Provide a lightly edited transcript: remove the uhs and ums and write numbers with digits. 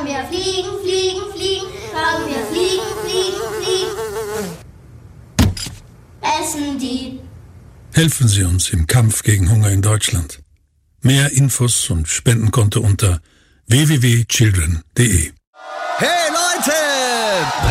wir fliegen, fliegen, fliegen, können wir fliegen, fliegen, fliegen. Essen die. Helfen Sie uns im Kampf gegen Hunger in Deutschland. Mehr Infos und Spendenkonto unter www.children.de. Hey Leute!